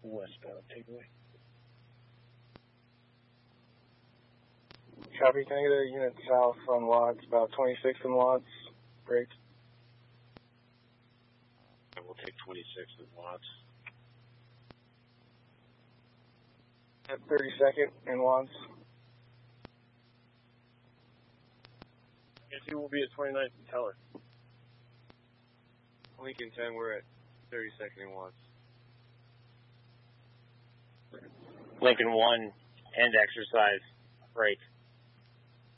Westbound takeaway. Copy, can I get a unit south on Watts, about 26 in Watts, break. I will take 26 in Watts. At 32nd in Watts. He will be at 29th and Teller. Lincoln 10, we're at 32nd in Watts. Lincoln 1, end exercise, break.